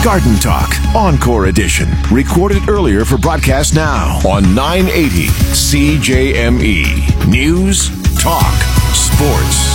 Garden Talk, Encore Edition. Recorded earlier for broadcast now on 980 CJME. News, talk, sports.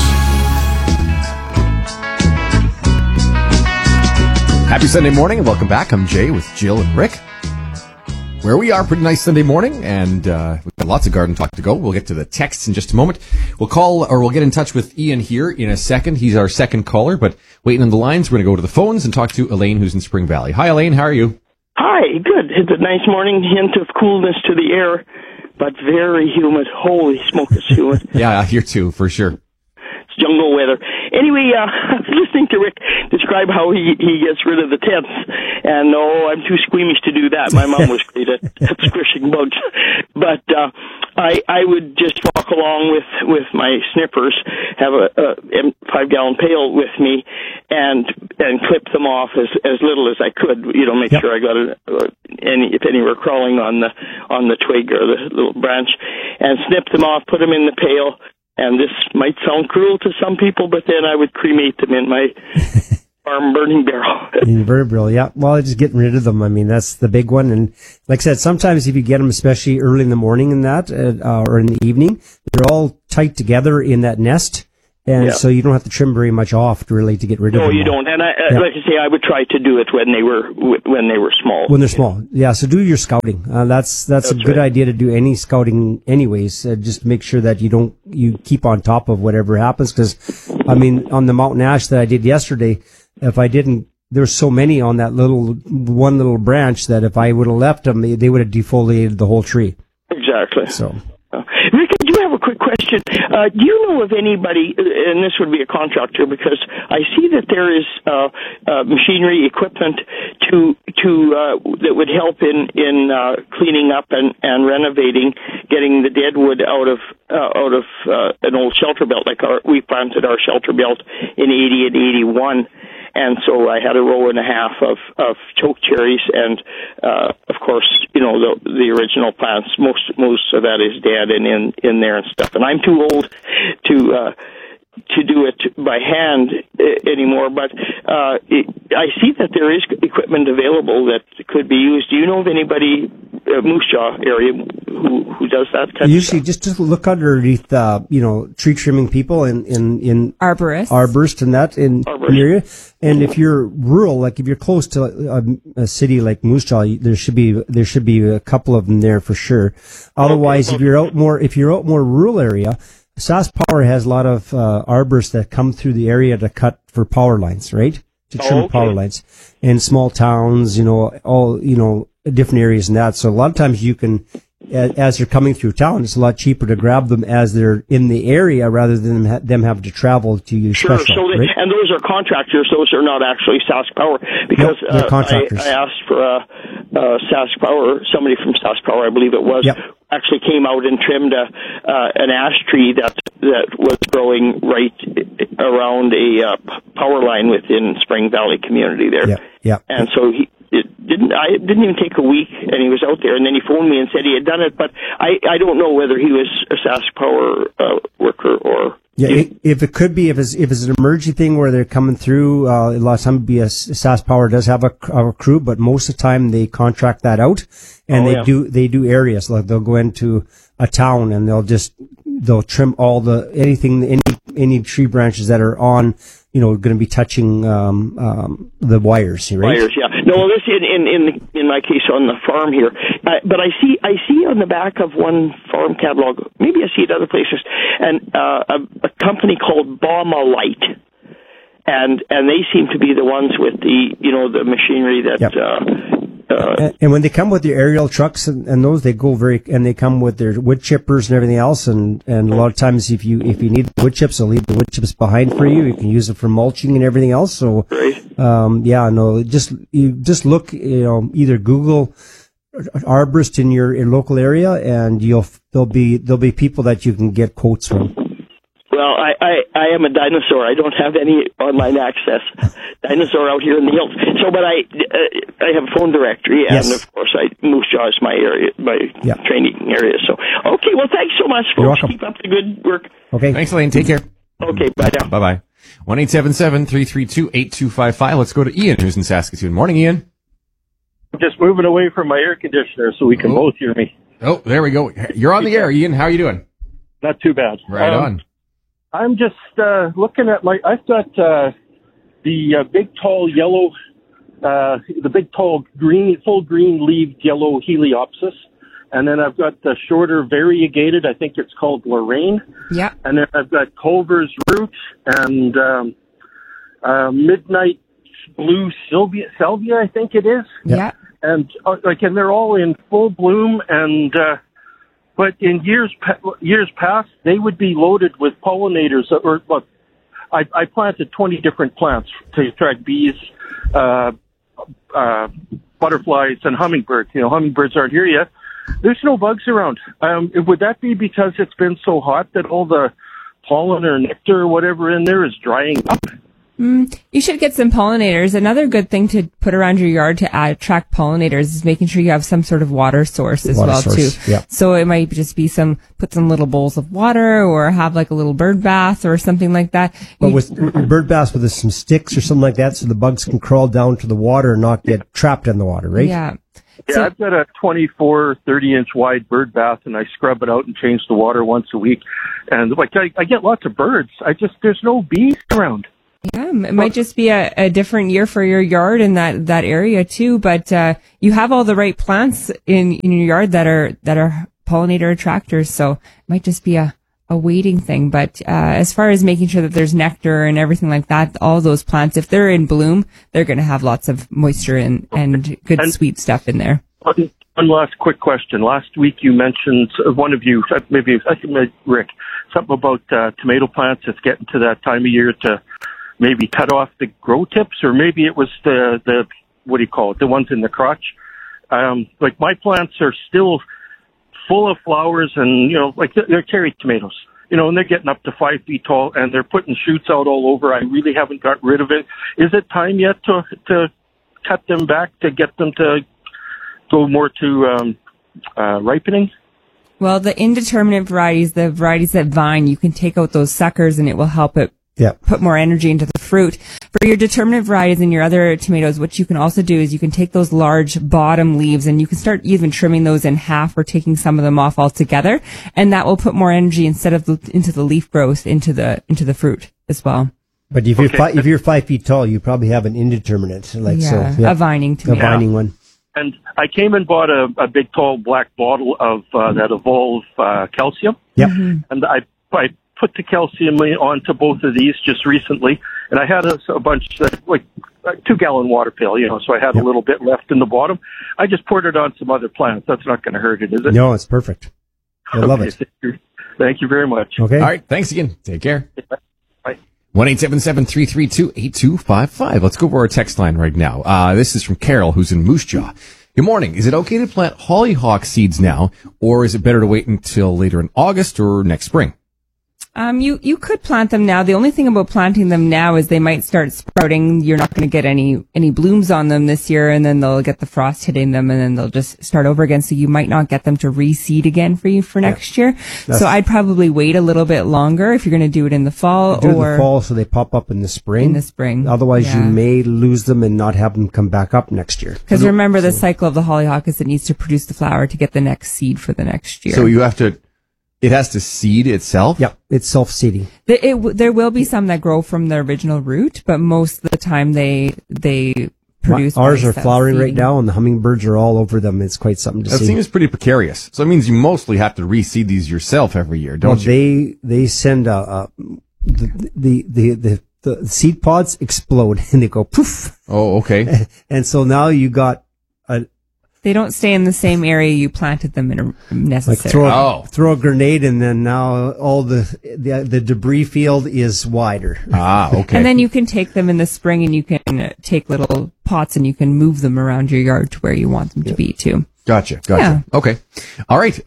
Happy Sunday morning and welcome back. I'm Jay with Jill and Rick. Where we are, pretty nice Sunday morning, and we've got lots of garden talk to go. We'll get to the texts in just a moment. We'll get in touch with Ian here in a second. He's our second caller, but waiting on the lines, we're going to go to the phones and talk to Elaine, who's in Spring Valley. Hi, Elaine. How are you? Hi, good. It's a nice morning, hint of coolness to the air, but very humid. Holy smoke, it's humid. Yeah, here too, for sure. It's jungle weather. Anyway, I was listening to Rick describe how he gets rid of the tents, and I'm too squeamish to do that. My mom was great at squishing bugs, but I would just walk along with my snippers, have a 5-gallon pail with me, and clip them off as little as I could. Make sure I got if any were crawling on the twig or the little branch, and snip them off, put them in the pail. And this might sound cruel to some people, but then I would cremate them in my farm burning barrel. In burning barrel, yeah. Well, just getting rid of them. I mean, that's the big one. And like I said, sometimes if you get them, especially early in the morning and that, or in the evening, they're all tight together in that nest. And so you don't have to trim very much off really to get rid of them. No, you don't. And like I say, I would try to do it when they were small. When they're small, yeah. So do your scouting. That's a good idea to do any scouting, anyways. Just make sure that you keep on top of whatever happens. Because I mean, on the mountain ash that I did yesterday, if I didn't, there's so many on that one little branch that if I would have left them, they would have defoliated the whole tree. Exactly. So. Rick, I do have a quick question. Do you know of anybody, and this would be a contractor, because I see that there is machinery, equipment that would help in cleaning up and renovating, getting the dead wood out of an old shelter belt. Like we planted our shelter belt in 80 and 81. And so I had a row and a half of choke cherries, and of course, the original plants. Most of that is dead and in there and stuff. And I'm too old to do it by hand anymore. But I see that there is equipment available that could be used. Do you know of anybody, Moose Jaw area, who does that kind Usually of stuff? just look underneath, tree trimming people in arborists and that in the area. And if you're rural, like if you're close to a city like Moose Jaw, there should be a couple of them there for sure. Otherwise, if you're out more rural area, SaskPower has a lot of arborists that come through the area to cut for power lines, right? To trim power lines in small towns, all different areas and that. So a lot of times you can, as they're coming through town, it's a lot cheaper to grab them as they're in the area rather than them having to travel to use special. Sure. Right? And those are contractors. Those are not actually SaskPower, because they're contractors. I asked for SaskPower. Somebody from SaskPower, I believe it was, actually came out and trimmed an ash tree that was growing right around a power line within Spring Valley community there. Yeah. And so it didn't even take a week, and he was out there, and then he phoned me and said he had done it, but I don't know whether he was a SaskPower worker or... Yeah, if it could be, if it's an emergency thing where they're coming through, a lot of time it'd be SaskPower does have a crew, but most of the time they contract that out, and they do areas, like they'll go into a town and they'll trim any tree branches that are on, going to be touching the wires, right? Wires, yeah. No, this in my case on the farm here, but I see on the back of one farm catalog, maybe I see it other places, and a company called Bauma-Lite, and they seem to be the ones with the machinery that. And when they come with their aerial trucks and those, they come with their wood chippers and everything else. And a lot of times, if you need wood chips, they'll leave the wood chips behind for you. You can use it for mulching and everything else. So, just look, either Google arborist in your local area, and there'll be people that you can get quotes from. Well, I am a dinosaur. I don't have any online access. Dinosaur out here in the hills. So, but I have a phone directory, and of course, Moose Jaw is my area, my training area. So, okay. Well, thanks so much, folks. You're welcome. Keep up the good work. Okay. Thanks, Elaine. Take care. Okay. Bye now. Bye-bye. 1-877-332-8255. Let's go to Ian, who's in Saskatoon. Morning, Ian. I'm just moving away from my air conditioner so we can both hear me. Oh, there we go. You're on the air, Ian. How are you doing? Not too bad. Right on. I'm just looking at I've got the big, tall yellow, the big, tall green, full green-leaved yellow Heliopsis. And then I've got the shorter variegated, I think it's called Lorraine. Yeah. And then I've got Culver's Root and Midnight Blue Salvia, I think it is. Yeah. And and they're all in full bloom. And but in years past, they would be loaded with pollinators. I planted 20 different plants to attract bees, butterflies, and hummingbirds. Hummingbirds aren't here yet. There's no bugs around. Would that be because it's been so hot that all the pollen or nectar or whatever in there is drying up? You should get some pollinators. Another good thing to put around your yard to attract pollinators is making sure you have some sort of water source too. Yeah. So it might just be put some little bowls of water or have like a little bird bath or something like that. But with bird baths with some sticks or something like that so the bugs can crawl down to the water and not get trapped in the water, right? Yeah. Yeah, I've got a 24, 30-inch wide bird bath, and I scrub it out and change the water once a week. And I get lots of birds. There's no bees around. Yeah, it might just be a different year for your yard in that area too. But you have all the right plants in your yard that are pollinator attractors, so it might just be a waiting thing. But as far as making sure that there's nectar and everything like that, all those plants, if they're in bloom, they're going to have lots of moisture and good sweet stuff in there. One last quick question. Last week you mentioned, one of you, maybe I think Rick, something about tomato plants. It's getting to that time of year to maybe cut off the grow tips, or maybe it was the what do you call it, the ones in the crotch. My plants are still full of flowers, and they're cherry tomatoes, and they're getting up to 5 feet tall, and they're putting shoots out all over. I really haven't got rid of it. Is it time yet to cut them back to get them to go more to ripening? Well, the indeterminate varieties, the varieties that vine, you can take out those suckers and it will help it put more energy into the fruit. For your determinate varieties and your other tomatoes, what you can also do is you can take those large bottom leaves and you can start even trimming those in half or taking some of them off altogether, and that will put more energy into the leaf growth into the fruit as well. But if you're 5 feet tall, you probably have an indeterminate, a vining tomato. A vining one. And I came and bought a big tall black bottle of that Evolve calcium. Yep. Mm-hmm. And I put the calcium onto both of these just recently, and I had a bunch, like a 2-gallon water pail, so I had a little bit left in the bottom. I just poured it on some other plants. That's not going to hurt it, is it? No, it's perfect. I love it. Thank you very much. Okay. All right. Thanks again. Take care. Bye. 1-877-332-8255. Let's go over our text line right now. This is from Carol, who's in Moose Jaw. Good morning. Is it okay to plant hollyhock seeds now, or is it better to wait until later in August or next spring? You could plant them now. The only thing about planting them now is they might start sprouting. You're not going to get any blooms on them this year, and then they'll get the frost hitting them, and then they'll just start over again. So you might not get them to reseed again for next year. So I'd probably wait a little bit longer if you're going to do it in the fall. Do it in the fall so they pop up in the spring. Otherwise, you may lose them and not have them come back up next year. Because remember, the cycle of the hollyhock is it needs to produce the flower to get the next seed for the next year. So it has to seed itself? Yep, it's self-seeding. There will be some that grow from the original root, but most of the time they produce. Ours are flowering right now, and the hummingbirds are all over them. It's quite something to see. That seems pretty precarious. So it means you mostly have to reseed these yourself every year, don't you? They send the seed pods explode and they go poof. Oh, okay. And so now you got they don't stay in the same area you planted them in necessarily. Like throw a grenade, and then now all the debris field is wider. Okay. And then you can take them in the spring, and you can take little pots and you can move them around your yard to where you want them to be too. Gotcha. Yeah. Okay. All right.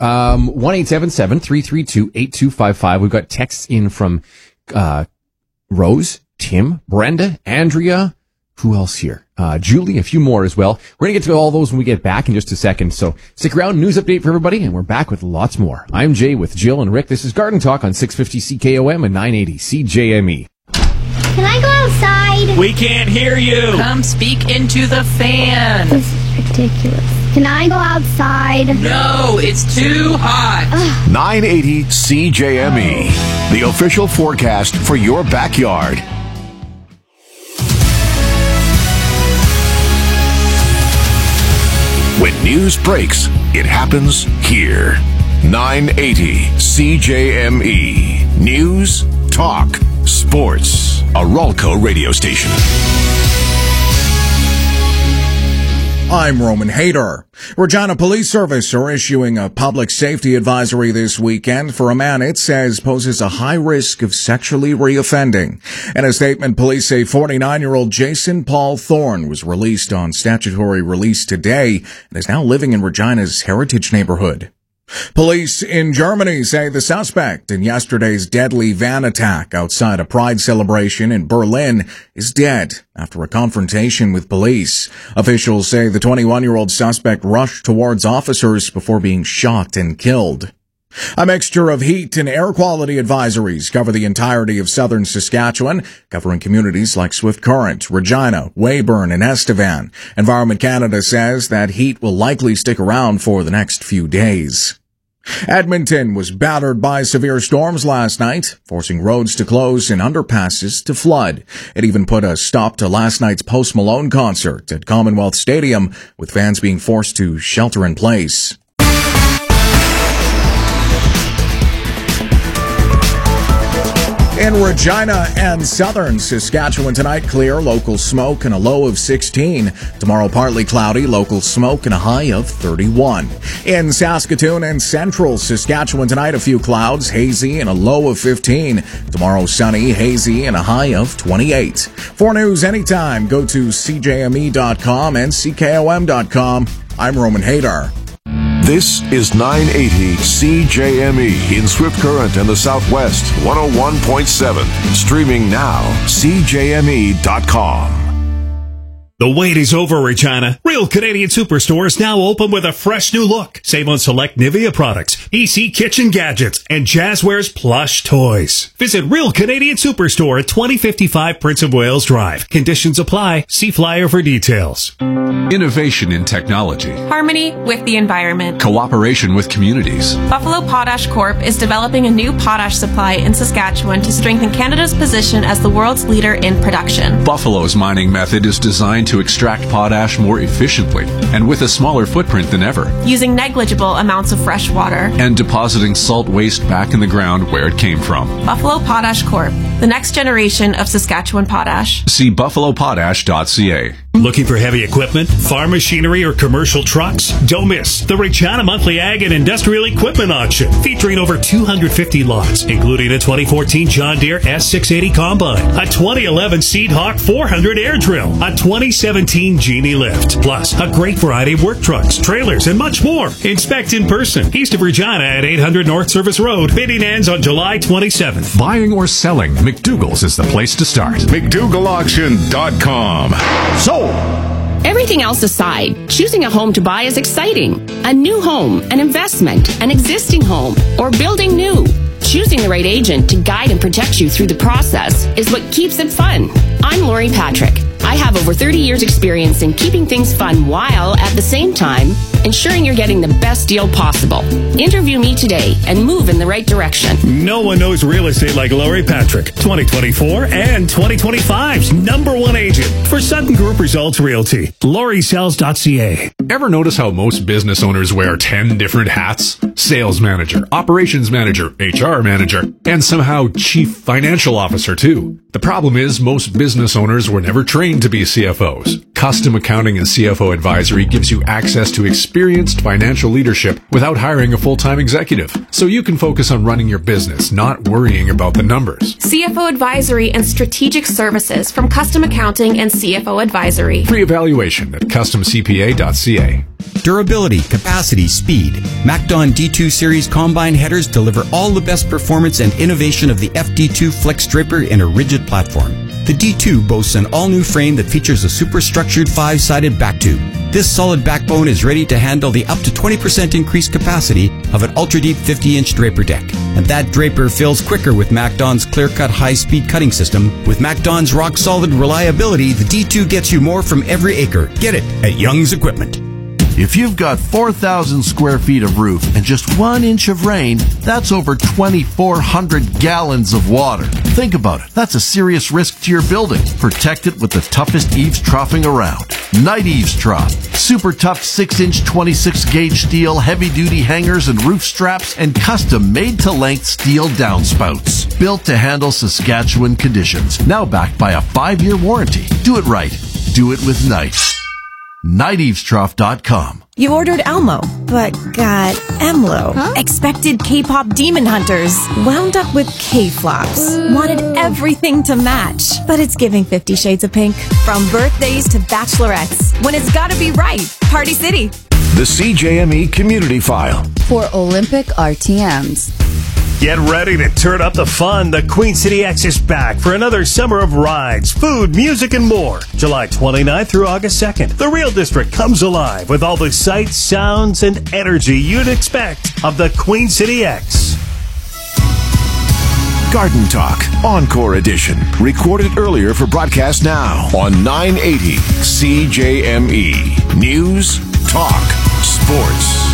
1-877-332-8255. We've got texts in from Rose, Tim, Brenda, Andrea. Who else here? Julie, a few more as well. We're going to get to all those when we get back in just a second. So stick around. News update for everybody, and we're back with lots more. I'm Jay with Jill and Rick. This is Garden Talk on 650 CKOM and 980 CJME. Can I go outside? We can't hear you. Come speak into the fan. This is ridiculous. Can I go outside? No, it's too hot. 980 CJME, the official forecast for your backyard. When news breaks, it happens here. 980 CJME. News, talk, sports. A Ralco radio station. I'm Roman Hader. Regina Police Service are issuing a public safety advisory this weekend for a man it says poses a high risk of sexually reoffending. In a statement, police say 49-year-old Jason Paul Thorne was released on statutory release today and is now living in Regina's Heritage neighborhood. Police in Germany say the suspect in yesterday's deadly van attack outside a Pride celebration in Berlin is dead after a confrontation with police. Officials say the 21-year-old suspect rushed towards officers before being shot and killed. A mixture of heat and air quality advisories cover the entirety of southern Saskatchewan, covering communities like Swift Current, Regina, Weyburn, and Estevan. Environment Canada says that heat will likely stick around for the next few days. Edmonton was battered by severe storms last night, forcing roads to close and underpasses to flood. It even put a stop to last night's Post Malone concert at Commonwealth Stadium, with fans being forced to shelter in place. In Regina and southern Saskatchewan tonight, clear, local smoke and a low of 16. Tomorrow, partly cloudy, local smoke and a high of 31. In Saskatoon and central Saskatchewan tonight, a few clouds, hazy and a low of 15. Tomorrow, sunny, hazy and a high of 28. For news anytime, go to CJME.com and CKOM.com. I'm Roman Hader. This is 980 CJME in Swift Current and the Southwest, 101.7. Streaming now, CJME.com. The wait is over, Regina. Real Canadian Superstore is now open with a fresh new look. Save on select Nivea products, PC kitchen gadgets, and Jazzwares plush toys. Visit Real Canadian Superstore at 2055 Prince of Wales Drive. Conditions apply. See flyer for details. Innovation in technology. Harmony with the environment. Cooperation with communities. Buffalo Potash Corp is developing a new potash supply in Saskatchewan to strengthen Canada's position as the world's leader in production. Buffalo's mining method is designed to extract potash more efficiently and with a smaller footprint than ever, using negligible amounts of fresh water and depositing salt waste back in the ground where it came from. Buffalo Potash Corp, the next generation of Saskatchewan potash. See buffalopotash.ca. Looking for heavy equipment, farm machinery, or commercial trucks? Don't miss the Regina Monthly Ag and Industrial Equipment Auction, featuring over 250 lots, including a 2014 John Deere S680 Combine, a 2011 Seed Hawk 400 air drill, a 2017 Genie Lift, plus a great variety of work trucks, trailers, and much more. Inspect in person, east of Regina at 800 North Service Road. Bidding ends on July 27th. Buying or selling, McDougall's is the place to start. McDougallAuction.com. So, everything else aside, choosing a home to buy is exciting. A new home, an investment, an existing home, or building new. Choosing the right agent to guide and protect you through the process is what keeps it fun. I'm Lori Patrick. I have over 30 years experience in keeping things fun while, at the same time, ensuring you're getting the best deal possible. Interview me today and move in the right direction. No one knows real estate like Lori Patrick, 2024 and 2025's #1 agent for Sutton Group Results Realty. LoriSells.ca. Ever notice how most business owners wear 10 different hats? Sales manager, operations manager, HR manager, and somehow chief financial officer too. The problem is most business owners were never trained to be CFOs. Custom Accounting and CFO Advisory gives you access to experienced financial leadership without hiring a full-time executive. So you can focus on running your business, not worrying about the numbers. CFO Advisory and Strategic Services from Custom Accounting and CFO Advisory. Free evaluation at customcpa.ca. Durability, capacity, speed. MacDon D2 Series Combine headers deliver all the best performance and innovation of the FD2 Flex Stripper in a rigid platform. The D2 boasts an all-new frame that features a superstructured 5-sided back tube. This solid backbone is ready to handle the up to 20% increased capacity of an ultra-deep 50-inch draper deck. And that draper fills quicker with MacDon's clear-cut high-speed cutting system. With MacDon's rock-solid reliability, the D2 gets you more from every acre. Get it at Young's Equipment. If you've got 4,000 square feet of roof and just 1 inch of rain, that's over 2,400 gallons of water. Think about it. That's a serious risk to your building. Protect it with the toughest eaves troughing around. Night Eaves Trough. Super tough 6-inch 26-gauge steel, heavy-duty hangers and roof straps, and custom made-to-length steel downspouts. Built to handle Saskatchewan conditions. Now backed by a 5-year warranty. Do it right. Do it with Night. NightEavesTrough.com. You ordered Elmo, but got Emlo. Huh? Expected K-pop demon hunters. Wound up with K-flops. Wanted everything to match, but it's giving 50 Shades of Pink. From birthdays to bachelorettes, when it's gotta be right. Party City. The CJME Community File. For Olympic RTMs. Get ready to turn up the fun. The Queen City X is back for another summer of rides, food, music, and more. July 29th through August 2nd. The Real District comes alive with all the sights, sounds, and energy you'd expect of the Queen City X. Garden Talk, Encore Edition. Recorded earlier for broadcast now on 980 CJME. News, talk, sports.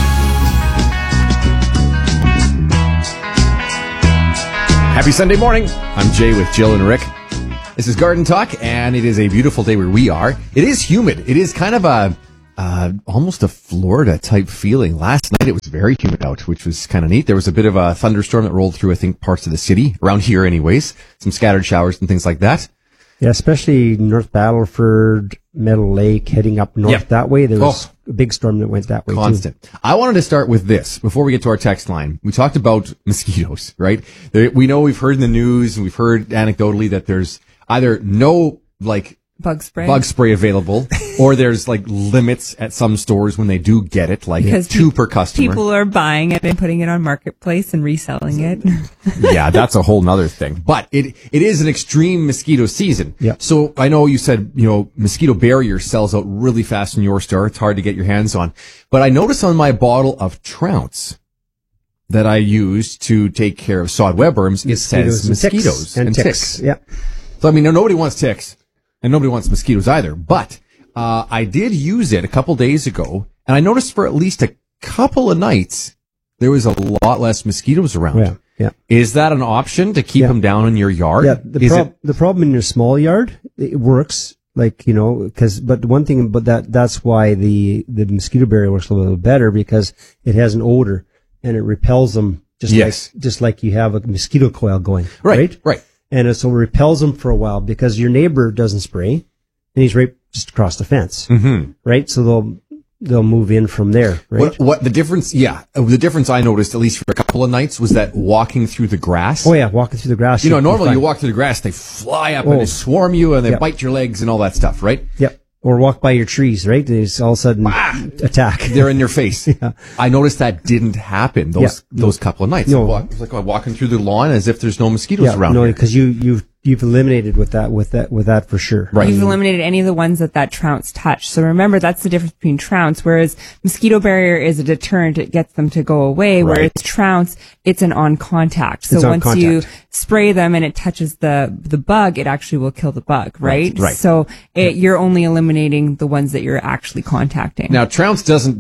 Happy Sunday morning. I'm Jay with Jill and Rick. This is Garden Talk, and it is a beautiful day where we are. It is humid. It is kind of a almost a Florida type feeling. Last night it was very humid out, which was kind of neat. There was a bit of a thunderstorm that rolled through, I think, parts of the city, around here anyways. Some scattered showers and things like that. Yeah, especially North Battleford, Meadow Lake, heading up north that way. There was a big storm that went that way constant. Too. I wanted to start with this before we get to our text line. We talked about mosquitoes, right? We know we've heard in the news and we've heard anecdotally that there's either no bug spray available, or there's limits at some stores when they do get it, because 2 per customer. People are buying it and putting it on Marketplace and reselling it. Yeah, that's a whole nother thing. But it is an extreme mosquito season. Yeah. So I know you said, mosquito barrier sells out really fast in your store. It's hard to get your hands on. But I noticed on my bottle of Trounce that I use to take care of sod webworms, it says mosquitoes and ticks. Yeah. So nobody wants ticks. And nobody wants mosquitoes either. But I did use it a couple days ago, and I noticed for at least a couple of nights, there was a lot less mosquitoes around. Yeah. Is that an option to keep them down in your yard? Yeah. The problem in your small yard, it works. But one thing, that's why the mosquito barrier works a little better, because it has an odor and it repels them just like you have a mosquito coil going. Right. And so it repels them for a while, because your neighbor doesn't spray, and he's right just across the fence, right? So they'll move in from there, right? What the difference? Yeah, the difference I noticed, at least for a couple of nights, was that walking through the grass. Oh yeah, walking through the grass. Normally you walk through the grass, they fly up and they swarm you and they bite your legs and all that stuff, right? Yep. Or walk by your trees, right? They just all of a sudden attack. They're in your face. Yeah. I noticed that didn't happen those couple of nights. No. It was like walking through the lawn as if there's no mosquitoes around. No, because you've eliminated with that for sure. Right. You've eliminated any of the ones that Trounce touch. So remember, that's the difference between Trounce, whereas mosquito barrier is a deterrent. It gets them to go away, whereas Trounce, it's an on contact. So once you spray them and it touches the bug, it actually will kill the bug, right? Right. So you're only eliminating the ones that you're actually contacting. Now, Trounce doesn't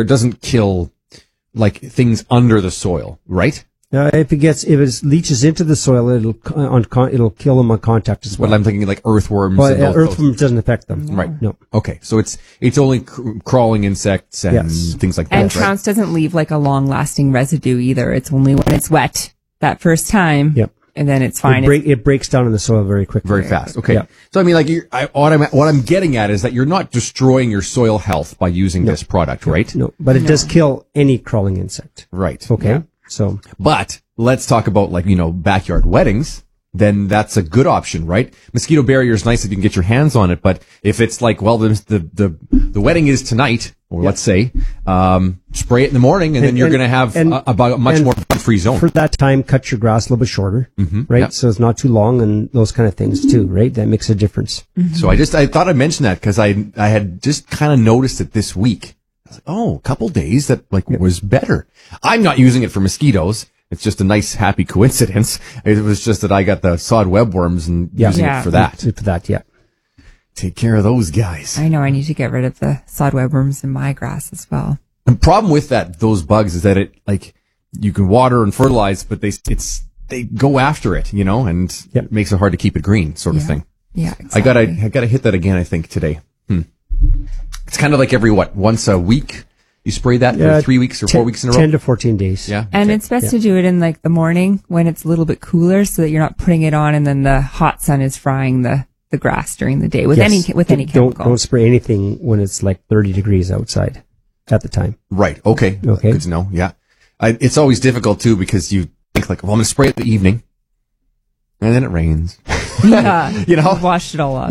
kill things under the soil, right? If it leaches into the soil, it'll kill them on contact as well. But I'm thinking earthworms. But earthworms doesn't affect them. Right. No. Okay. So it's only crawling insects and things like that. And Trounce doesn't leave a long lasting residue either. It's only when it's wet that first time. Yep. And then it's fine. It breaks down in the soil very quickly. Very fast. Okay. Yeah. So what I'm getting at is that you're not destroying your soil health by using this product, right? No. But it does kill any crawling insect. Right. Okay. Yeah. So, but let's talk about backyard weddings. Then that's a good option, right? Mosquito barrier is nice if you can get your hands on it, but if it's the wedding is tonight or let's say, spray it in the morning, and then you're going to have a much more free zone. For that time, cut your grass a little bit shorter, right? Yep. So it's not too long, and those kind of things too, right? That makes a difference. Mm-hmm. So I thought I'd mention that because I had just kind of noticed it this week. I was like, a couple days that was better. I'm not using it for mosquitoes. It's just a nice, happy coincidence. It was just that I got the sod webworms and using it for that. For that, yeah. Take care of those guys. I know. I need to get rid of the sod webworms in my grass as well. The problem with those bugs is that you can water and fertilize, but they go after it, and it makes it hard to keep it green, sort of thing. Yeah, exactly. I gotta hit that again, I think, today. It's kind of like every once a week you spray that for 3 weeks or 4 weeks in a row? 10 to 14 days. Yeah. And it's best to do it in the morning when it's a little bit cooler so that you're not putting it on and then the hot sun is frying the grass during the day with any chemical. Don't spray anything when it's 30 degrees outside at the time. Right. Okay. Good to know. Yeah. It's always difficult too because you think I'm going to spray it in the evening and then it rains. Yeah. Wash it all off.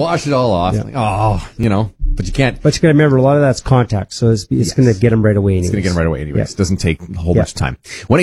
Yeah. But you can't. But you got to remember a lot of that's contact. So it's going to get them right away anyways. It's going to get them right away anyways. It doesn't take a whole bunch of time.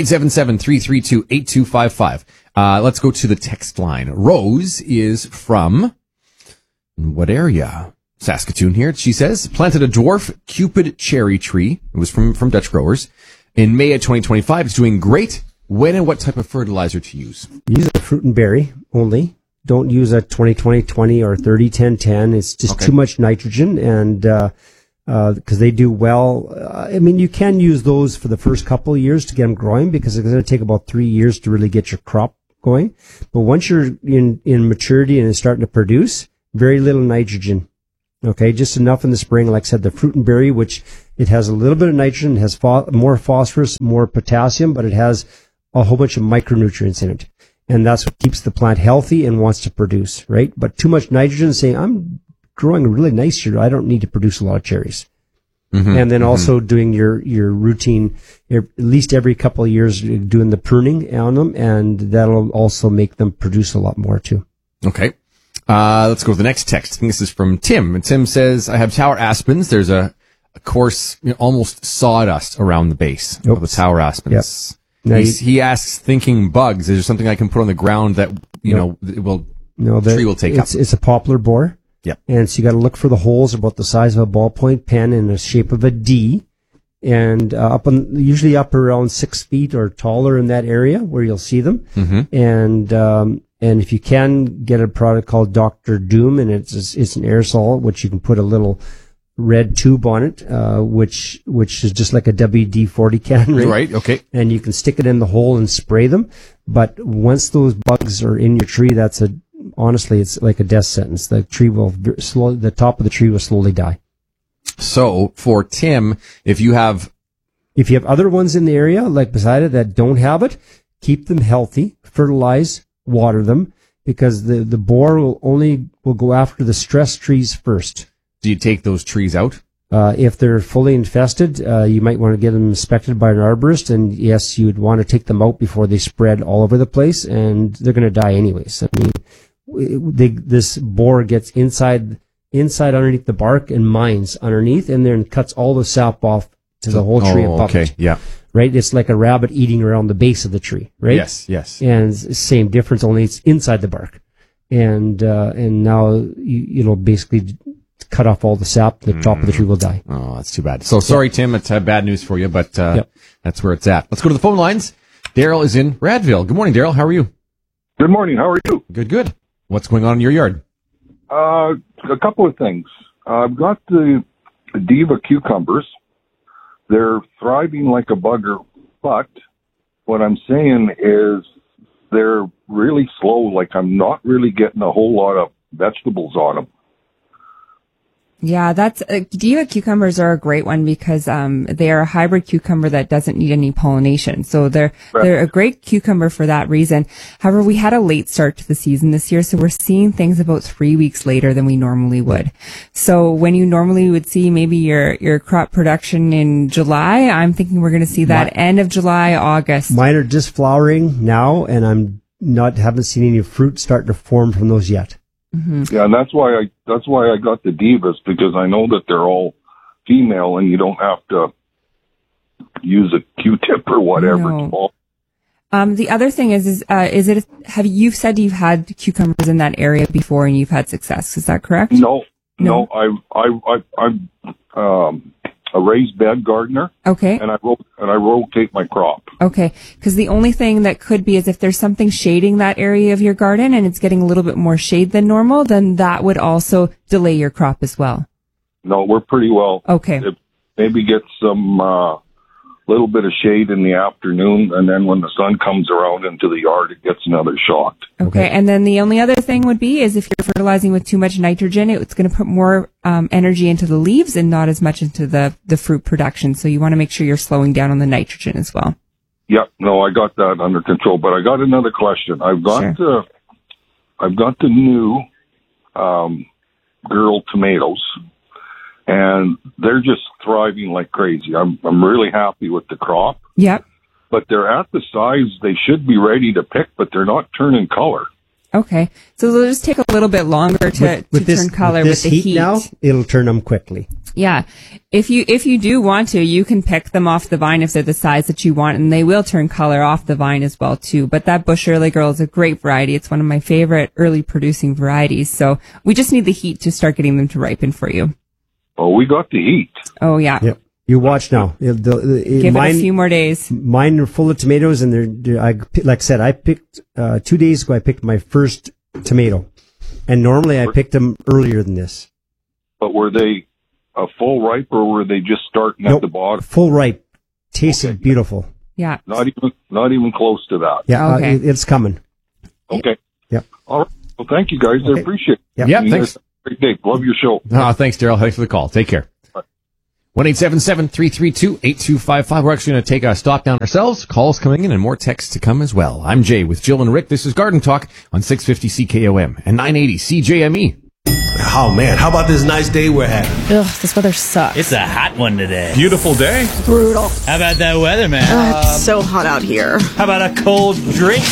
1-877-332-8255. Let's go to the text line. Rose is from what area? Saskatoon here. She says, planted a dwarf Cupid cherry tree. It was from Dutch growers. In May of 2025. It's doing great. When and what type of fertilizer to use? Use a fruit and berry only. Don't use a 20-20-20 or 30-10-10. It's just too much nitrogen, and because they do well. You can use those for the first couple of years to get them growing because it's going to take about 3 years to really get your crop going. But once you're in maturity and it's starting to produce, very little nitrogen. Okay, just enough in the spring. Like I said, the fruit and berry, which it has a little bit of nitrogen, has more phosphorus, more potassium, but it has a whole bunch of micronutrients in it. And that's what keeps the plant healthy and wants to produce, right? But too much nitrogen, saying, I'm growing really nice here, I don't need to produce a lot of cherries. Mm-hmm. And then also doing your routine, at least every couple of years, doing the pruning on them, and that'll also make them produce a lot more too. Okay. Let's go to the next text. I think this is from Tim. And Tim says, I have tower aspens. There's a coarse, almost sawdust around the base of the tower aspens. Yep. He asks, thinking bugs, is there something I can put on the ground that, the tree will take up? It's a poplar borer. Yep. And so you got to look for the holes about the size of a ballpoint pen in the shape of a D. And usually up around 6 feet or taller in that area where you'll see them. Mm-hmm. And if you can get a product called Dr. Doom, and it's an aerosol, which you can put a little red tube on it, which is just like a WD-40 can, right? Right, okay. And you can stick it in the hole and spray them. But once those bugs are in your tree, honestly, it's like a death sentence. The top of the tree will slowly die. So for Tim, if you have other ones in the area, like beside it, that don't have it, keep them healthy, fertilize, water them, because the borer will go after the stress trees first. Do you take those trees out? If they're fully infested, you might want to get them inspected by an arborist, and yes, you'd want to take them out before they spread all over the place, and they're going to die anyways. This borer gets inside underneath the bark and mines underneath, and then cuts all the sap off to the whole tree above it. Yeah. Right? It's like a rabbit eating around the base of the tree, right? Yes. And it's the same difference, only it's inside the bark. And now it'll basically cut off all the sap, the top of the tree will die. Oh, that's too bad. So sorry, Tim, it's bad news for you, but that's where it's at. Let's go to the phone lines. Daryl is in Radville. Good morning, Daryl. How are you? Good morning. How are you? Good. What's going on in your yard? A couple of things. I've got the Diva cucumbers. They're thriving like a bugger, but what I'm saying is they're really slow. Like I'm not really getting a whole lot of vegetables on them. Yeah, Diva cucumbers are a great one because they are a hybrid cucumber that doesn't need any pollination. So they're a great cucumber for that reason. However, we had a late start to the season this year, so we're seeing things about 3 weeks later than we normally would. So when you normally would see maybe your crop production in July, I'm thinking we're going to see that end of July, August. Mine are just flowering now, and haven't seen any fruit starting to form from those yet. Mm-hmm. Yeah, and that's why I got the Divas, because I know that they're all female, and you don't have to use a Q-tip or whatever. No. The other thing is you've said you've had cucumbers in that area before and you've had success. Is that correct? No. I'm a raised bed gardener. Okay. And I rotate my crop. Okay. Because the only thing that could be is if there's something shading that area of your garden and it's getting a little bit more shade than normal, then that would also delay your crop as well. No, we're pretty well. Okay. Maybe get some little bit of shade in the afternoon, and then when the sun comes around into the yard, it gets another shot. Okay. And then the only other thing would be is if you're fertilizing with too much nitrogen, it's going to put more energy into the leaves and not as much into the fruit production. So you want to make sure you're slowing down on the nitrogen as well. Yeah, no, I got that under control. But I got another question. I've got the new girl tomatoes, and they're just thriving like crazy. I'm really happy with the crop. Yep. But they're at the size they should be ready to pick, but they're not turning color. Okay. So they'll just take a little bit longer to turn color with the heat. Now, it'll turn them quickly. Yeah. If you do want to, you can pick them off the vine if they're the size that you want, and they will turn color off the vine as well too. But that Bush Early Girl is a great variety. It's one of my favorite early producing varieties. So we just need the heat to start getting them to ripen for you. Oh, we got the heat. Oh, yeah. Yep. You watch now. Give it a few more days. Mine are full of tomatoes, and like I said, I picked 2 days ago. I picked my first tomato, and normally I picked them earlier than this. But were they a full ripe, or were they just starting at the bottom? Full ripe, tasted beautiful. Yeah. Not even close to that. Yeah, okay. It's coming. Okay. Yep. All right. Well, thank you guys. I appreciate it. Yeah, thanks. Great day. Love your show. Thanks, Daryl. Thanks for the call. Take care. 1-877-332-8255. We're actually going to take a stop down ourselves. Calls coming in and more texts to come as well. I'm Jay with Jill and Rick. This is Garden Talk on 650 CKOM and 980 CJME. Oh, man. How about this nice day we're having? Ugh, this weather sucks. It's a hot one today. Beautiful day. Brutal. How about that weather, man? It's so hot out here. How about a cold drink?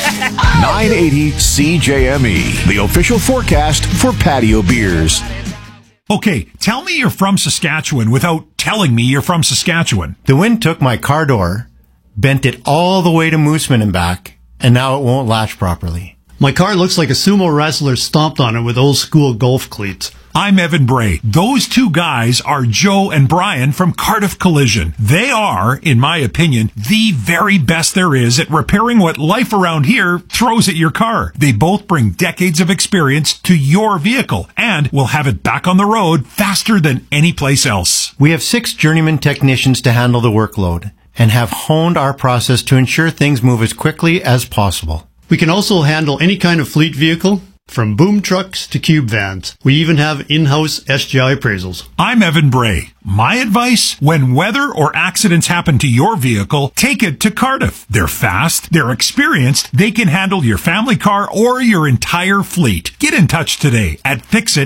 980 CJME, the official forecast for patio beers. Okay, tell me you're from Saskatchewan without telling me you're from Saskatchewan. The wind took my car door, bent it all the way to Mooseman and back, and now it won't latch properly. My car looks like a sumo wrestler stomped on it with old school golf cleats. I'm Evan Bray. Those two guys are Joe and Brian from Cardiff Collision. They are, in my opinion, the very best there is at repairing what life around here throws at your car. They both bring decades of experience to your vehicle and will have it back on the road faster than any place else. We have 6 journeyman technicians to handle the workload and have honed our process to ensure things move as quickly as possible. We can also handle any kind of fleet vehicle, from boom trucks to cube vans. We even have in-house SGI appraisals. I'm Evan Bray. My advice, when weather or accidents happen to your vehicle, take it to Cardiff. They're fast, they're experienced, they can handle your family car or your entire fleet. Get in touch today at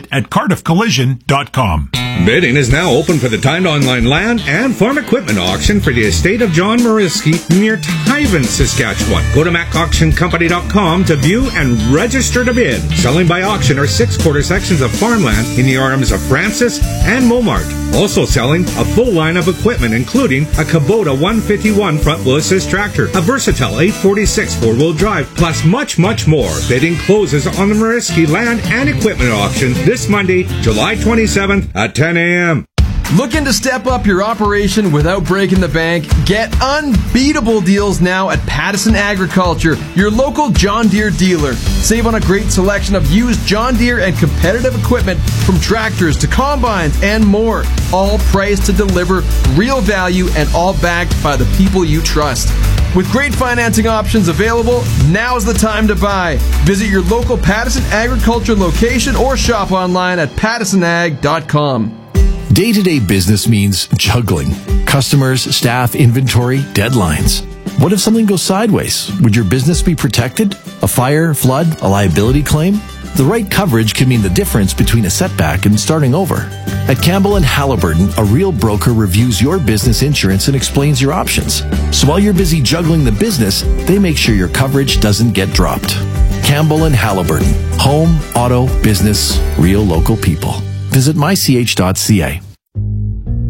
fixit@cardiffcollision.com. Bidding is now open for the timed online land and farm equipment auction for the estate of John Mariski near Tyven, Saskatchewan. Go to macauctioncompany.com to view and register to bid. Selling by auction are 6 quarter sections of farmland in the arms of Francis and Momart. Also selling a full line of equipment, including a Kubota 151 front wheel assist tractor, a Versatile 846 4-wheel drive, plus much, much more. Bidding closes on the Mariski land and equipment auction this Monday, July 27th at 10 a.m. Looking to step up your operation without breaking the bank? Get unbeatable deals now at Pattison Agriculture, your local John Deere dealer. Save on a great selection of used John Deere and competitive equipment from tractors to combines and more. All priced to deliver real value and all backed by the people you trust. With great financing options available, now's the time to buy. Visit your local Pattison Agriculture location or shop online at pattisonag.com. Day-to-day business means juggling. Customers, staff, inventory, deadlines. What if something goes sideways? Would your business be protected? A fire, flood, a liability claim? The right coverage can mean the difference between a setback and starting over. At Campbell & Halliburton, a real broker reviews your business insurance and explains your options. So while you're busy juggling the business, they make sure your coverage doesn't get dropped. Campbell & Halliburton. Home, auto, business, real local people. Visit mych.ca.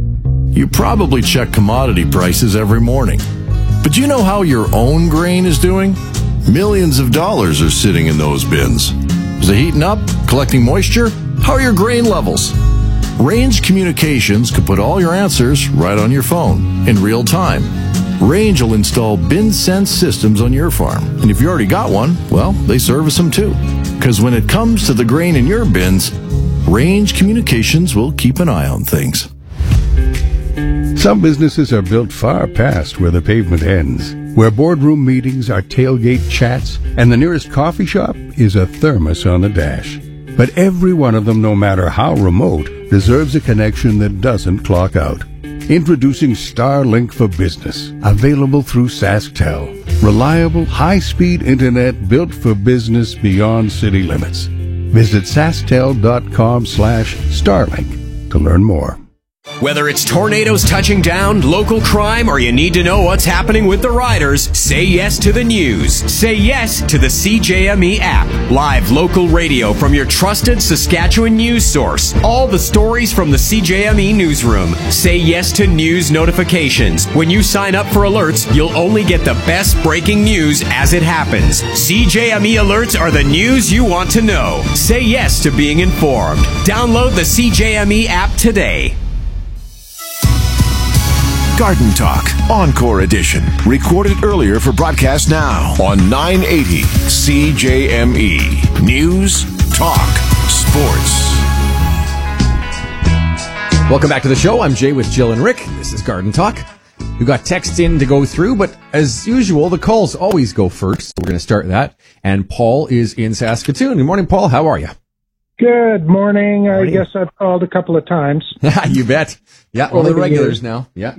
You probably check commodity prices every morning. But do you know how your own grain is doing? Millions of dollars are sitting in those bins. Is it heating up? Collecting moisture? How are your grain levels? Range Communications could put all your answers right on your phone in real time. Range will install bin sense systems on your farm. And if you already got one, well, they service them too. Because when it comes to the grain in your bins, Range Communications will keep an eye on things. Some businesses are built far past where the pavement ends, where boardroom meetings are tailgate chats, and the nearest coffee shop is a thermos on the dash. But every one of them, no matter how remote, deserves a connection that doesn't clock out. Introducing Starlink for Business, available through SaskTel. Reliable, high-speed internet built for business beyond city limits. Visit sasktel.com/Starlink to learn more. Whether it's tornadoes touching down, local crime, or you need to know what's happening with the riders, say yes to the news. Say yes to the CJME app. Live local radio from your trusted Saskatchewan news source. All the stories from the CJME newsroom. Say yes to news notifications. When you sign up for alerts, you'll only get the best breaking news as it happens. CJME alerts are the news you want to know. Say yes to being informed. Download the CJME app today. Garden Talk, Encore Edition. Recorded earlier for broadcast now on 980 CJME. News, Talk, Sports. Welcome back to the show. I'm Jay with Jill and Rick. This is Garden Talk. We've got texts in to go through, but as usual, the calls always go first. So we're going to start that. And Paul is in Saskatoon. Good morning, Paul. How are you? Good morning. I guess I've called a couple of times. You bet. Yeah, all the regulars now. Yeah.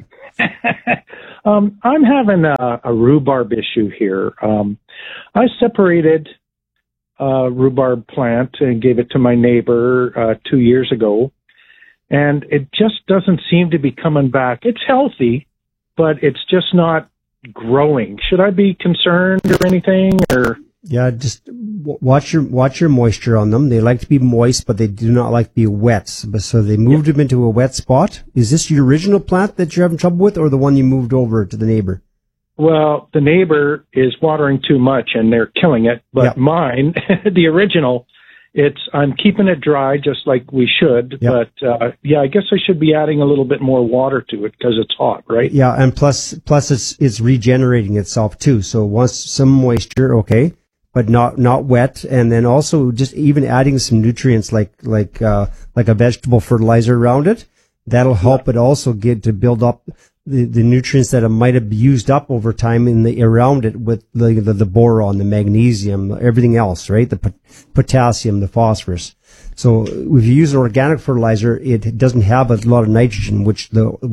I'm having a rhubarb issue here. I separated a rhubarb plant and gave it to my neighbor 2 years ago, and it just doesn't seem to be coming back. It's healthy, but it's just not growing. Should I be concerned or anything? Or yeah, just watch your moisture on them. They like to be moist, but they do not like to be wet. So they moved them into a wet spot. Is this your original plant that you're having trouble with, or the one you moved over to the neighbor? Well, the neighbor is watering too much, and they're killing it. But mine, the original, I'm keeping it dry just like we should. But I guess I should be adding a little bit more water to it because it's hot, right? Yeah, and plus it's regenerating itself too. So once some moisture, okay, but not wet, and then also just even adding some nutrients like a vegetable fertilizer around it. That'll help it also get to build up the nutrients that it might have used up over time around it with the boron, the magnesium, everything else, right? The potassium, the phosphorus. So if you use an organic fertilizer, it doesn't have a lot of nitrogen, which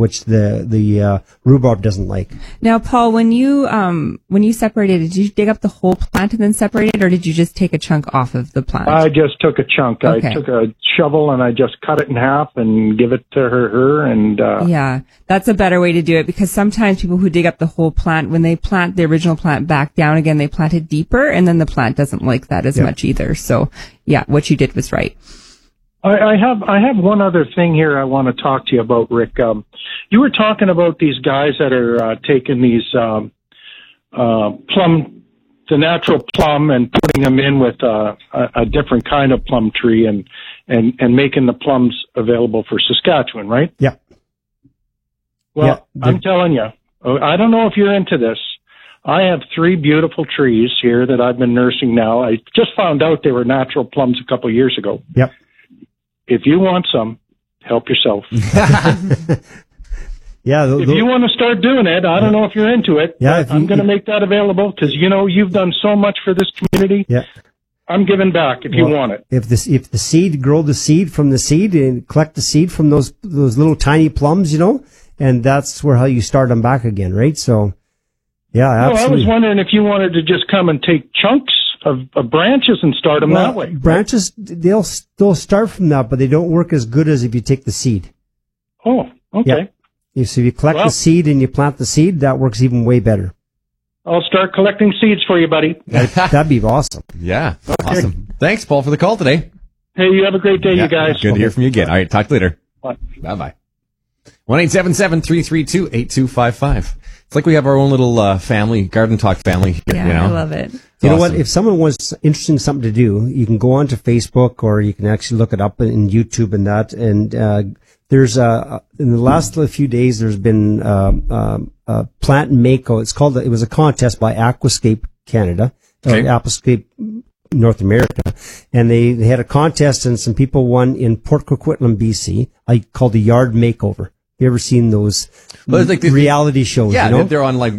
the rhubarb doesn't like. Now, Paul, when you separated it, did you dig up the whole plant and then separate it, or did you just take a chunk off of the plant? I just took a chunk. Okay. I took a shovel and I just cut it in half and give it to her and yeah, that's a better way to do it, because sometimes people who dig up the whole plant, when they plant the original plant back down again, they plant it deeper, and then the plant doesn't like that as much either. So yeah, what you did was right. I have one other thing here I want to talk to you about, Rick. You were talking about these guys that are taking these the natural plum, and putting them in with a different kind of plum tree and making the plums available for Saskatchewan, right? Yeah. Well, I'm telling you, I don't know if you're into this. I have 3 beautiful trees here that I've been nursing now. I just found out they were natural plums a couple of years ago. Yep. If you want some, help yourself. Yeah. If you want to start doing it, I don't know if you're into it. Yeah. I'm going to make that available because, you've done so much for this community. Yeah. I'm giving back if you want it. If the seed, grow the seed from the seed and collect the seed from those little tiny plums, and that's how you start them back again, right? So, yeah, absolutely. I was wondering if you wanted to just come and take chunks of branches and start them that way. Branches, they'll start from that, but they don't work as good as if you take the seed. Oh, okay. Yeah. So if you collect the seed and you plant the seed, that works even way better. I'll start collecting seeds for you, buddy. That'd be awesome. Yeah, awesome. Thanks, Paul, for the call today. Hey, you have a great day, you guys. Good to hear from you again. All right, talk later. Bye. Bye-bye. 1-877-332-8255. It's like we have our own little family, Garden Talk family here, Yeah, you know? I love it. You know what? If someone wants something to do, you can go onto Facebook or you can actually look it up in YouTube and that. And there's in the last few days, there's been Plant Mako. It was a contest by Aquascape Canada, Aquascape North America, and they had a contest and some people won in Port Coquitlam, BC. I called the Yard Makeover. You ever seen those like reality shows? Yeah, you know? they're on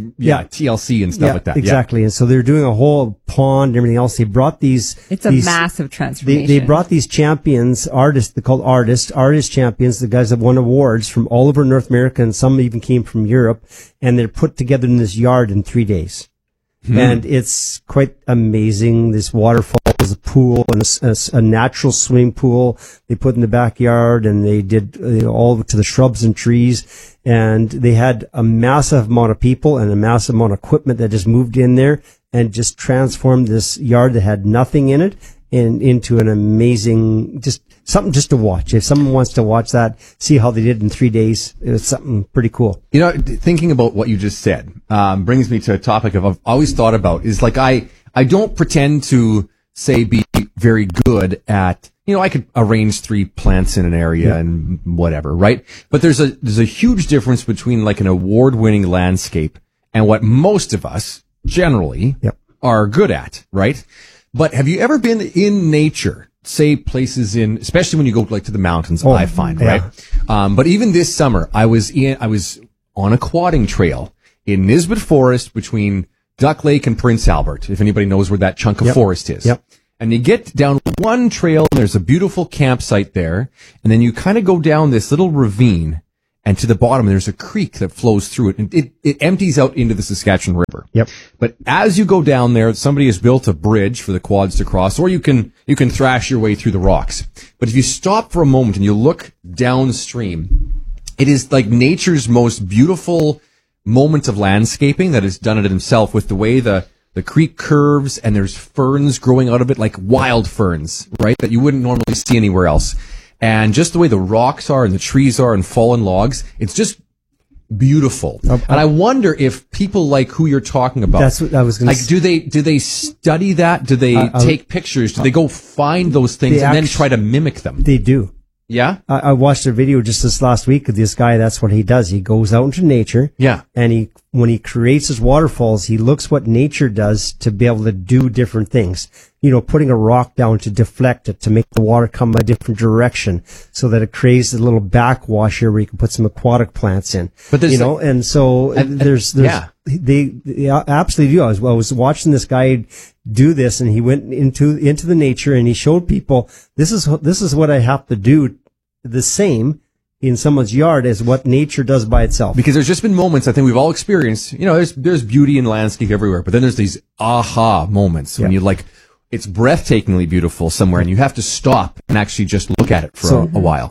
TLC and stuff like that. Exactly. And so they're doing a whole pond and everything else. They brought these. It's a massive transformation. They brought these champions, artists. They're called artist champions. The guys have won awards from all over North America, and some even came from Europe. And they're put together in this yard in 3 days. And it's quite amazing. This waterfall is a pool and a natural swimming pool they put in the backyard, and they did all to the shrubs and trees. And they had a massive amount of people and a massive amount of equipment that just moved in there and just transformed this yard that had nothing in it into an amazing, just something just to watch. If someone wants to watch that, see how they did in 3 days, it was something pretty cool. You know, thinking about what you just said brings me to a topic I've always thought about is like I don't pretend to say be very good at, I could arrange 3 plants in an area and whatever, right? But there's a huge difference between like an award-winning landscape and what most of us generally are good at, right? But have you ever been in nature? Say places especially when you go like to the mountains, I find, right? But even this summer, I was on a quadding trail in Nisbet Forest between Duck Lake and Prince Albert, if anybody knows where that chunk of forest is. And you get down one trail and there's a beautiful campsite there. And then you kind of go down this little ravine, and to the bottom there's a creek that flows through it, and it empties out into the Saskatchewan River. But as you go down there, somebody has built a bridge for the quads to cross, or you can thrash your way through the rocks. But if you stop for a moment and you look downstream, it is like nature's most beautiful moment of landscaping that is done it himself, with the way the creek curves, and there's ferns growing out of it, like wild ferns, right? That you wouldn't normally see anywhere else. And just the way the rocks are and the trees are and fallen logs, it's just beautiful. And I wonder if people like who you're talking about, that's what I was going to say. Do they study that? Do they take pictures? Do they go find those things and then try to mimic them? They do. Yeah? I watched a video just this last week of this guy. That's what he does. He goes out into nature. Yeah. And when he creates his waterfalls, he looks what nature does to be able to do different things. Putting a rock down to deflect it, to make the water come a different direction, so that it creates a little backwash here where you can put some aquatic plants in. But there's, and so there's they absolutely do. I was watching this guy do this, and he went into the nature, and he showed people, this is what I have to do the same in someone's yard as what nature does by itself. Because there's just been moments I think we've all experienced, there's beauty in landscape everywhere, but then there's these aha moments when you it's breathtakingly beautiful somewhere, and you have to stop and actually just look at it for a while.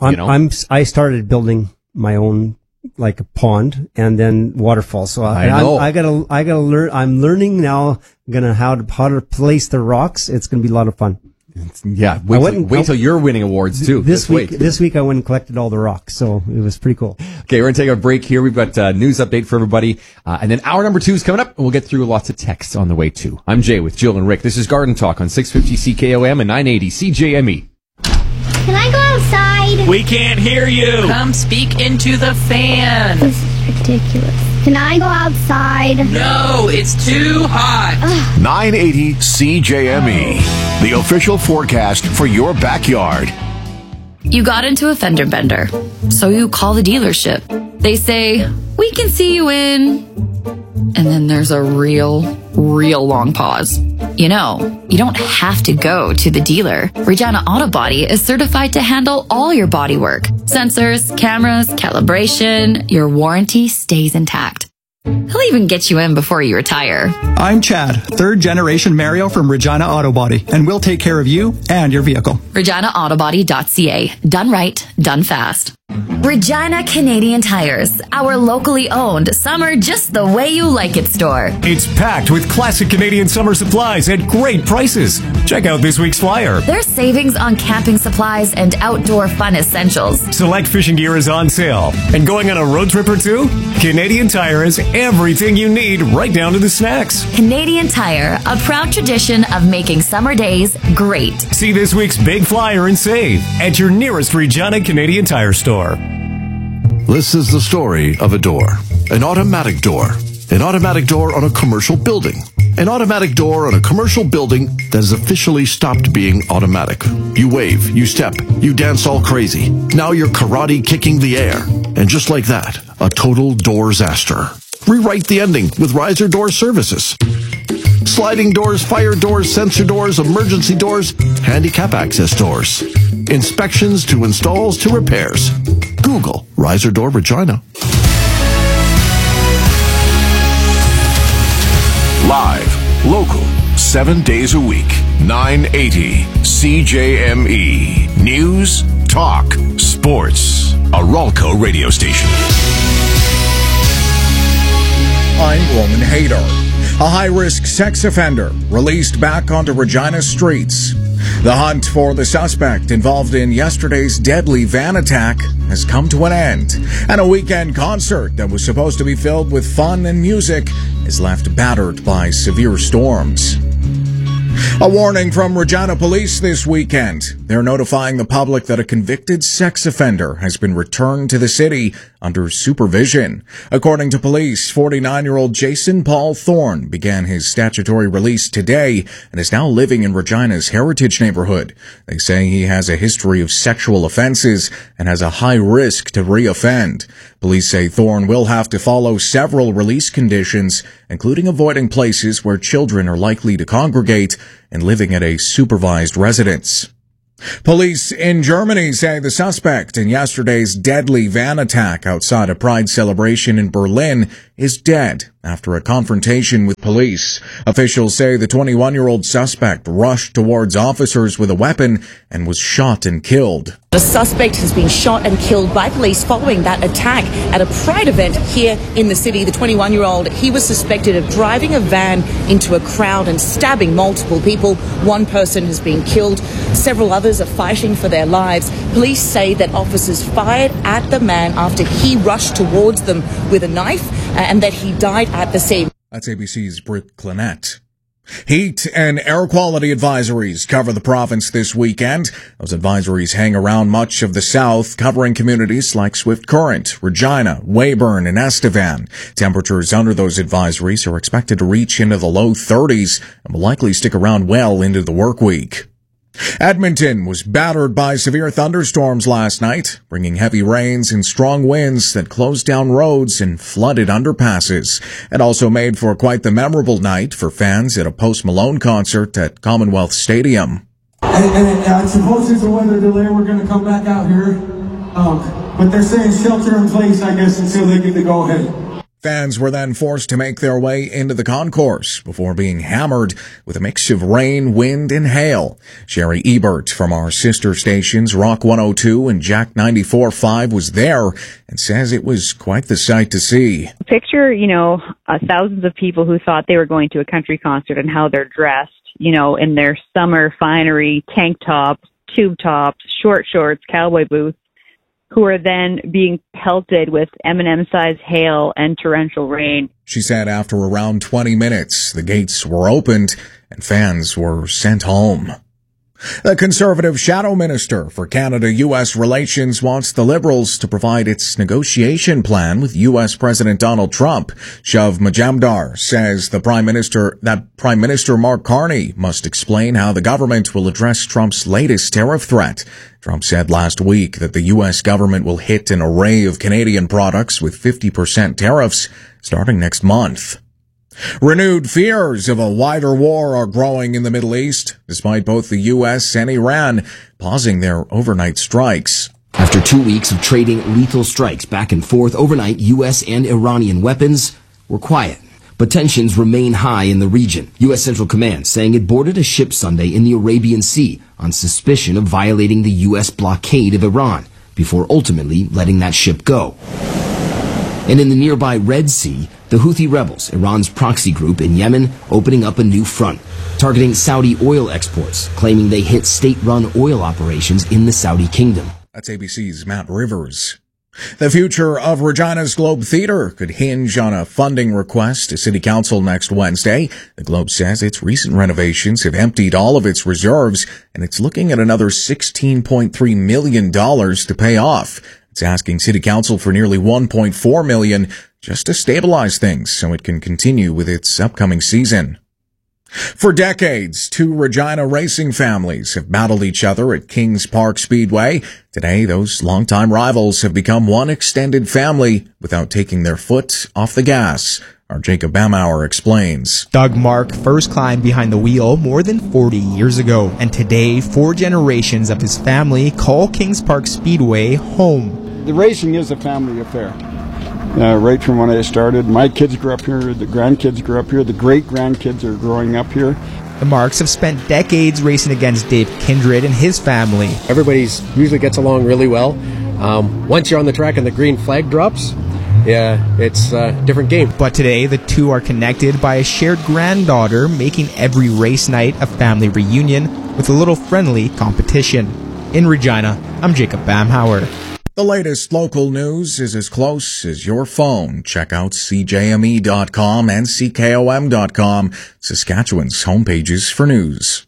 I started building my own, like, a pond and then waterfalls. So I gotta learn. I'm learning now. How to place the rocks. It's gonna be a lot of fun. Yeah, wait till you're winning awards too. This week I went and collected all the rocks, so it was pretty cool. Okay, we're gonna take a break here. We've got a news update for everybody, and then hour number 2 is coming up, and we'll get through lots of texts on the way too. I'm Jay with Jill and Rick. This is Garden Talk on 650 CKOM and 980 CJME. Can I go outside? We can't hear you. Come speak into the fan. This is ridiculous. Can I go outside? No, it's too hot. 980 CJME, the official forecast for your backyard. You got into a fender bender, so you call the dealership. They say, we can see you in... And then there's a real long pause. You don't have to go to the dealer. Regina Auto Body is certified to handle all your body work. Sensors, cameras, calibration, your warranty stays intact. He'll even get you in before you retire. I'm Chad, 3rd generation Mario from Regina Auto Body, and we'll take care of you and your vehicle. ReginaAutobody.ca. Done right, done fast. Regina Canadian Tires, our locally owned summer just the way you like it store. It's packed with classic Canadian summer supplies at great prices. Check out this week's flyer. There's savings on camping supplies and outdoor fun essentials. Select fishing gear is on sale. And going on a road trip or two? Canadian Tire has everything you need, right down to the snacks. Canadian Tire, a proud tradition of making summer days great. See this week's big flyer and save at your nearest Regina Canadian Tire store. This is the story of a door. An automatic door. An automatic door on a commercial building. An automatic door on a commercial building that has officially stopped being automatic. You wave, you step, you dance all crazy. Now you're karate kicking the air. And just like that, a total door-zaster. Rewrite the ending with Riser Door Services. Sliding doors, fire doors, sensor doors, emergency doors, handicap access doors. Inspections to installs to repairs. Google Riser Door Regina. Live, local, 7 days a week. 980 CJME. News, talk, sports. A Ralco radio station. I'm Roman Hader. A high-risk sex offender released back onto Regina streets. The hunt for the suspect involved in yesterday's deadly van attack has come to an end, and a weekend concert that was supposed to be filled with fun and music is left battered by severe storms. A warning from Regina Police this weekend. They're notifying the public that a convicted sex offender has been returned to the city under supervision. According to police, 49-year-old Jason Paul Thorne began his statutory release today and is now living in Regina's Heritage neighborhood. They say he has a history of sexual offenses and has a high risk to reoffend. Police say Thorne will have to follow several release conditions, including avoiding places where children are likely to congregate and living at a supervised residence. Police in Germany say the suspect in yesterday's deadly van attack outside a Pride celebration in Berlin is dead after a confrontation with police. Officials say the 21-year-old suspect rushed towards officers with a weapon and was shot and killed. The suspect has been shot and killed by police following that attack at a Pride event here in the city. The 21-year-old, he was suspected of driving a van into a crowd and stabbing multiple people. One person has been killed. Several others are fighting for their lives. Police say that officers fired at the man after he rushed towards them with a knife and that he died at the scene. That's ABC's Britt Clinette. Heat and air quality advisories cover the province this weekend. Those advisories hang around much of the south, covering communities like Swift Current, Regina, Weyburn, and Estevan. Temperatures under those advisories are expected to reach into the low 30s and will likely stick around well into the work week. Edmonton was battered by severe thunderstorms last night, bringing heavy rains and strong winds that closed down roads and flooded underpasses. It also made for quite the memorable night for fans at a Post Malone concert at Commonwealth Stadium. And I suppose there's a weather delay. We're going to come back out here. But they're saying shelter in place, I guess, until they get the go-ahead. Fans were then forced to make their way into the concourse before being hammered with a mix of rain, wind, and hail. Sherry Ebert from our sister stations, Rock 102 and Jack 94.5, was there and says it was quite the sight to see. Picture, thousands of people who thought they were going to a country concert and how they're dressed, in their summer finery, tank tops, tube tops, short shorts, cowboy boots, who are then being pelted with M&M-sized hail and torrential rain. She said after around 20 minutes, the gates were opened and fans were sent home. The Conservative Shadow Minister for Canada-U.S. Relations wants the Liberals to provide its negotiation plan with U.S. President Donald Trump. Shav Majumdar says that Prime Minister Mark Carney must explain how the government will address Trump's latest tariff threat. Trump said last week that the U.S. government will hit an array of Canadian products with 50% tariffs starting next month. Renewed fears of a wider war are growing in the Middle East, despite both the U.S. and Iran pausing their overnight strikes. After 2 weeks of trading lethal strikes back and forth overnight, U.S. and Iranian weapons were quiet. But tensions remain high in the region. U.S. Central Command saying it boarded a ship Sunday in the Arabian Sea on suspicion of violating the U.S. blockade of Iran, before ultimately letting that ship go. And in the nearby Red Sea, the Houthi rebels, Iran's proxy group in Yemen, opening up a new front, targeting Saudi oil exports, claiming they hit state-run oil operations in the Saudi kingdom. That's ABC's Matt Rivers. The future of Regina's Globe Theatre could hinge on a funding request to City Council next Wednesday. The Globe says its recent renovations have emptied all of its reserves, and it's looking at another $16.3 million to pay off. It's asking City Council for nearly $1.4 million just to stabilize things so it can continue with its upcoming season. For decades, two Regina racing families have battled each other at Kings Park Speedway. Today, those longtime rivals have become one extended family without taking their foot off the gas. Our Jacob Bamauer explains. Doug Mark first climbed behind the wheel more than 40 years ago, and today 4 generations of his family call Kings Park Speedway home. The racing is a family affair. Right from when I started, my kids grew up here, the grandkids grew up here, the great-grandkids are growing up here. The Marks have spent decades racing against Dave Kindred and his family. Everybody's usually gets along really well. Once you're on the track and the green flag drops, yeah, it's a different game. But today, the two are connected by a shared granddaughter, making every race night a family reunion with a little friendly competition. In Regina, I'm Jacob Bamhauer. The latest local news is as close as your phone. Check out CJME.com and CKOM.com, Saskatchewan's homepages for news.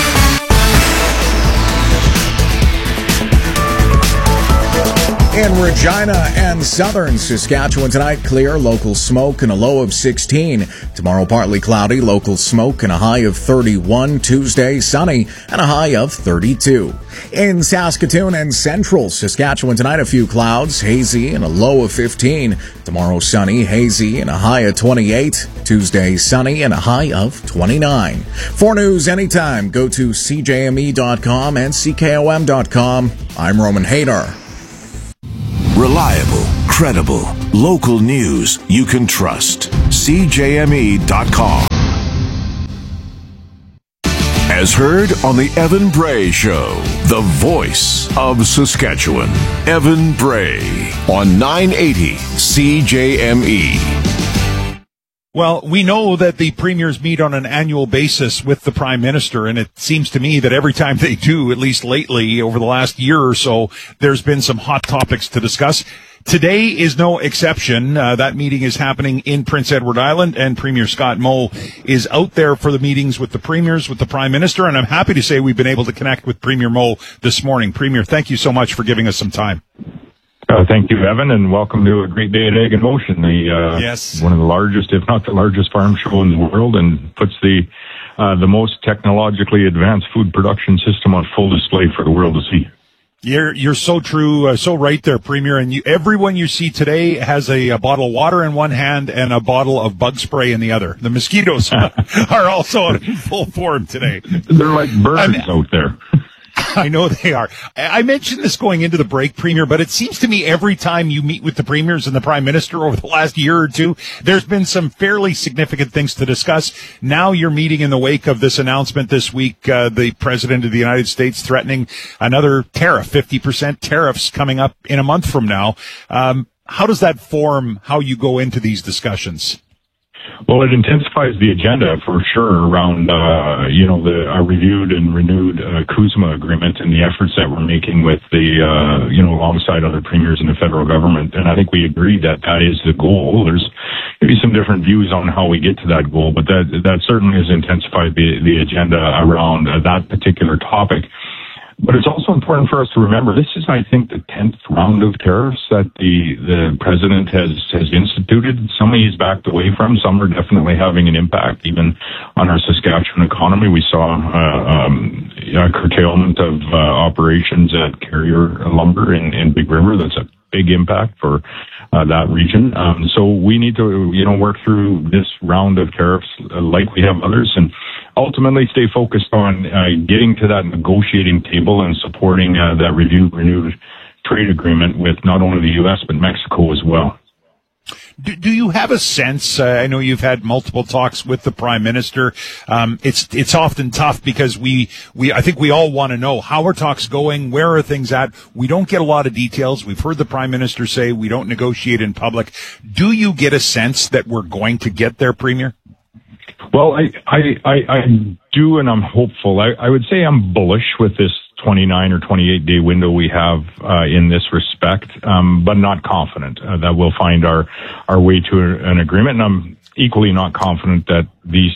In Regina and southern Saskatchewan tonight, clear, local smoke and a low of 16. Tomorrow, partly cloudy, local smoke and a high of 31. Tuesday, sunny and a high of 32. In Saskatoon and central Saskatchewan tonight, a few clouds, hazy and a low of 15. Tomorrow, sunny, hazy and a high of 28. Tuesday, sunny and a high of 29. For news anytime, go to CJME.com and CKOM.com. I'm Roman Hadar. Reliable, credible, local news you can trust. CJME.com. As heard on the Evan Bray Show, the voice of Saskatchewan. Evan Bray on 980 CJME. Well, we know that the premiers meet on an annual basis with the Prime Minister, and it seems to me that every time they do, at least lately, over the last year or so, there's been some hot topics to discuss. Today is no exception. That meeting is happening in Prince Edward Island, and Premier Scott Moe is out there for the meetings with the premiers, with the Prime Minister, and I'm happy to say we've been able to connect with Premier Moe this morning. Premier, thank you so much for giving us some time. Thank you, Evan, and welcome to a great day at Egg in Motion, one of the largest, if not the largest, farm show in the world, and puts the most technologically advanced food production system on full display for the world to see. You're so true, so right there, Premier. And everyone you see today has a bottle of water in one hand and a bottle of bug spray in the other. The mosquitoes are also in full form today. They're like birds out there. I know they are. I mentioned this going into the break, Premier, but it seems to me every time you meet with the premiers and the Prime Minister over the last year or two, there's been some fairly significant things to discuss. Now you're meeting in the wake of this announcement this week, the President of the United States threatening another tariff, 50% tariffs coming up in a month from now. How does that form how you go into these discussions? Well, it intensifies the agenda for sure around, the reviewed and renewed CUSMA agreement and the efforts that we're making with the, alongside other premiers in the federal government. And I think we agree that that is the goal. There's maybe some different views on how we get to that goal, but that certainly has intensified the agenda around that particular topic. But it's also important for us to remember this is, I think, the 10th round of tariffs that the president has instituted. Some he's backed away from. Some are definitely having an impact even on our Saskatchewan economy. We saw a curtailment of operations at Carrier Lumber in Big River. That's a big impact for that region. So we need to, work through this round of tariffs like we have others, and ultimately stay focused on getting to that negotiating table and supporting that renewed trade agreement with not only the U.S. but Mexico as well. Do you have a sense? I know you've had multiple talks with the Prime Minister. It's often tough because I think we all want to know, how are talks going? Where are things at? We don't get a lot of details. We've heard the Prime Minister say we don't negotiate in public. Do you get a sense that we're going to get there, Premier? Well, I do, and I'm hopeful. I would say I'm bullish with this 29 or 28 day window we have in this respect, but not confident that we'll find our way to an agreement. And I'm equally not confident that these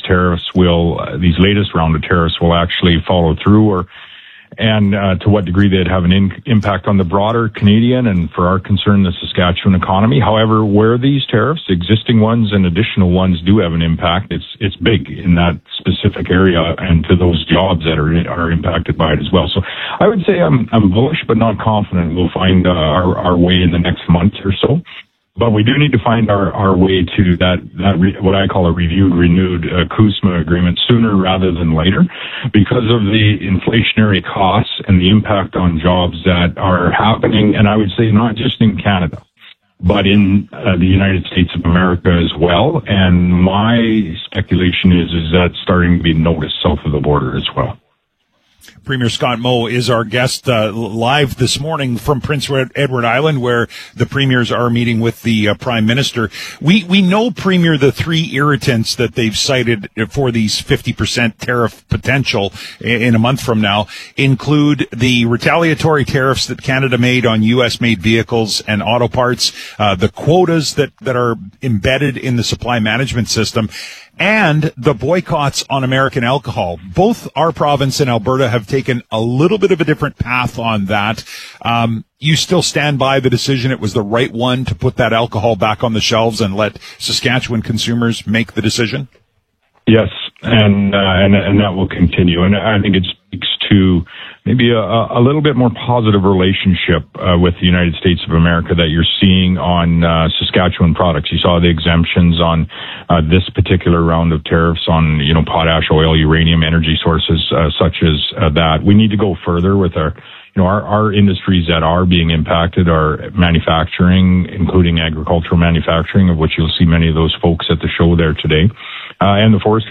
latest round of tariffs will actually follow through, and to what degree they'd have an impact on the broader Canadian and, for our concern, the Saskatchewan economy. However, where these tariffs, existing ones and additional ones, do have an impact, it's big in that specific area and to those jobs that are impacted by it as well. So I would say I'm bullish but not confident we'll find our way in the next month or so. But we do need to find our way to what I call a reviewed, renewed CUSMA agreement sooner rather than later, because of the inflationary costs and the impact on jobs that are happening. And I would say not just in Canada, but in the United States of America as well. And my speculation is that's starting to be noticed south of the border as well. Premier Scott Moe is our guest live this morning from Prince Edward Island, where the premiers are meeting with the Prime Minister. We know, Premier, the three irritants that they've cited for these 50% tariff potential in a month from now include the retaliatory tariffs that Canada made on U.S.-made vehicles and auto parts, the quotas that are embedded in the supply management system, and the boycotts on American alcohol. Both our province and Alberta have taken a little bit of a different path on that. You still stand by the decision it was the right one to put that alcohol back on the shelves and let Saskatchewan consumers make the decision? Yes, and that will continue. And I think it speaks to maybe a little bit more positive relationship with the United States of America that you're seeing on Saskatchewan products. You saw the exemptions on this particular round of tariffs on, potash, oil, uranium, energy sources such as that. We need to go further with our industries that are being impacted are manufacturing, including agricultural manufacturing, of which you'll see many of those folks at the show there today, and the forestry